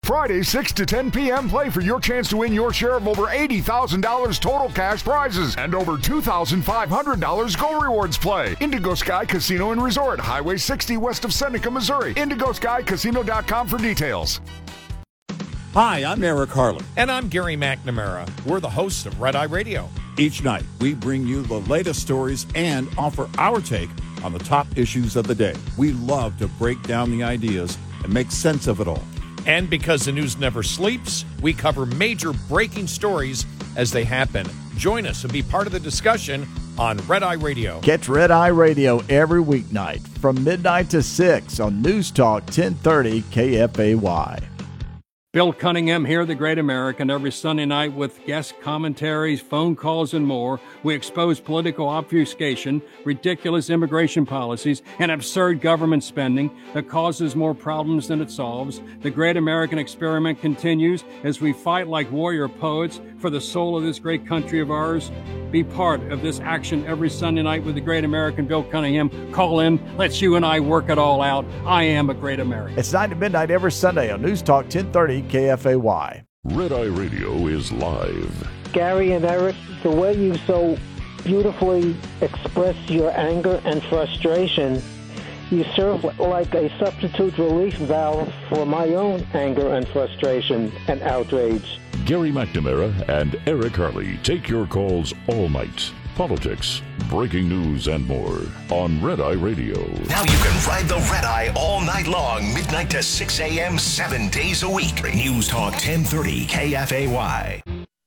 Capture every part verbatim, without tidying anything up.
Friday, six to ten p.m., play for your chance to win your share of over eighty thousand dollars total cash prizes and over two thousand five hundred dollars Go Rewards play. Indigo Sky Casino and Resort, Highway sixty west of Seneca, Missouri. indigo sky casino dot com for details. Hi, I'm Eric Harlan. And I'm Gary McNamara. We're the hosts of Red Eye Radio. Each night, we bring you the latest stories and offer our take on the top issues of the day. We love to break down the ideas and make sense of it all. And because the news never sleeps, we cover major breaking stories as they happen. Join us and be part of the discussion on Red Eye Radio. Catch Red Eye Radio every weeknight from midnight to six on News Talk ten thirty K F A Y. Bill Cunningham here, the Great American, every Sunday night with guest commentaries, phone calls, and more. We expose political obfuscation, ridiculous immigration policies, and absurd government spending that causes more problems than it solves. The Great American experiment continues as we fight like warrior poets for the soul of this great country of ours. Be part of this action every Sunday night with the Great American, Bill Cunningham. Call in. Let's you and I work it all out. I am a Great American. It's nine to midnight every Sunday on News Talk ten thirty K F A Y. Red Eye Radio is live. Gary and Eric, the way you so beautifully express your anger and frustration, you serve like a substitute relief valve for my own anger and frustration and outrage. Gary McNamara and Eric Harley take your calls all night. Politics, breaking news, and more on Red Eye Radio. Now you can ride the Red Eye all night long, midnight to six a.m., seven days a week. News Talk ten thirty K F A Y.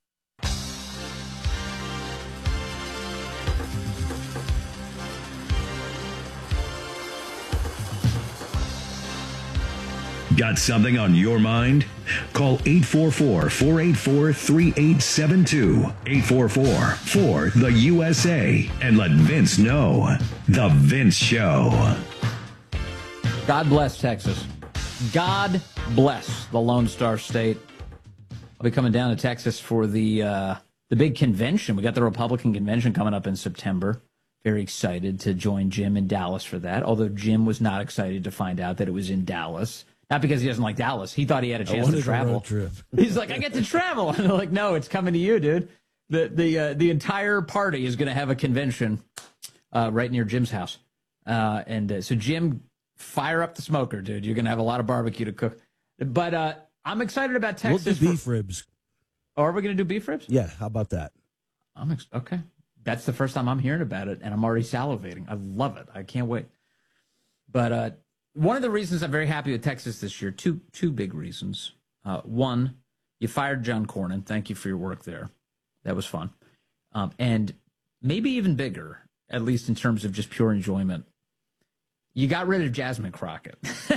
Got something on your mind? Call eight four four, four eight four, three eight seven two. eight four four, four, the U S A. And let Vince know. The Vince Show. God bless Texas. God bless the Lone Star State. I'll be coming down to Texas for the uh, the big convention. We got the Republican convention coming up in September. Very excited to join Jim in Dallas for that. Although Jim was not excited to find out that it was in Dallas. Not because he doesn't like Dallas. He thought he had a chance to travel. A trip. He's like, I get to travel. And they're like, no, it's coming to you, dude. The the uh, the entire party is going to have a convention uh, right near Jim's house. Uh, and uh, so, Jim, fire up the smoker, dude. You're going to have a lot of barbecue to cook. But uh, I'm excited about Texas. We'll do beef for... ribs. Oh, are we going to do beef ribs? Yeah, how about that? I'm ex- okay. That's the first time I'm hearing about it, and I'm already salivating. I love it. I can't wait. But uh, one of the reasons I'm very happy with Texas this year, two two big reasons. Uh, one, you fired John Cornyn. Thank you for your work there. That was fun. Um, and maybe even bigger, at least in terms of just pure enjoyment, you got rid of Jasmine Crockett.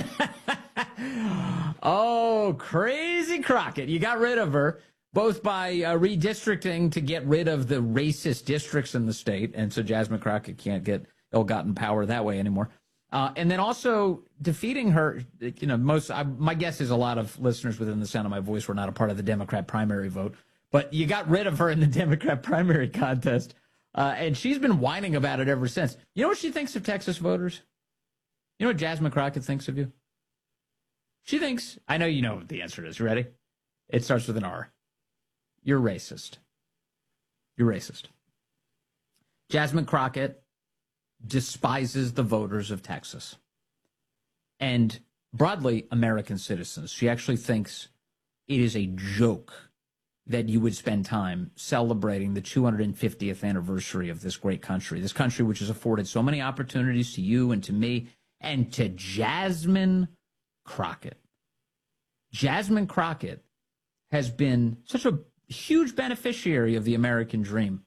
Oh, crazy Crockett. You got rid of her, both by uh, redistricting to get rid of the racist districts in the state, and so Jasmine Crockett can't get ill-gotten power that way anymore. Uh, and then also defeating her, you know, most, I, my guess is a lot of listeners within the sound of my voice were not a part of the Democrat primary vote, but you got rid of her in the Democrat primary contest, uh, and she's been whining about it ever since. You know what she thinks of Texas voters? You know what Jasmine Crockett thinks of you? She thinks, I know you know what the answer is. You ready? It starts with an R. You're racist. You're racist. Jasmine Crockett despises the voters of Texas and broadly American citizens. She actually thinks it is a joke that you would spend time celebrating the two hundred fiftieth anniversary of this great country, this country which has afforded so many opportunities to you and to me and to Jasmine Crockett. Jasmine Crockett has been such a huge beneficiary of the American dream.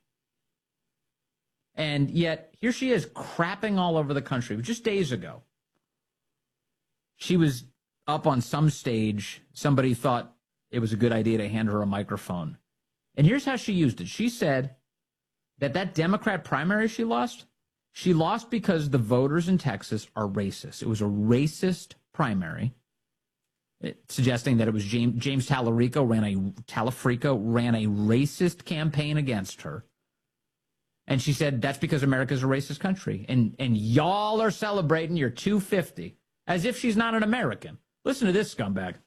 And yet, here she is crapping all over the country. Just days ago, she was up on some stage. Somebody thought it was a good idea to hand her a microphone. And here's how she used it. She said that that Democrat primary she lost, she lost because the voters in Texas are racist. It was a racist primary, it, suggesting that it was James, James Talarico ran a, Talafrico ran a racist campaign against her. And she said, that's because America's a racist country. And and y'all are celebrating your two fifty as if she's not an American. Listen to this scumbag.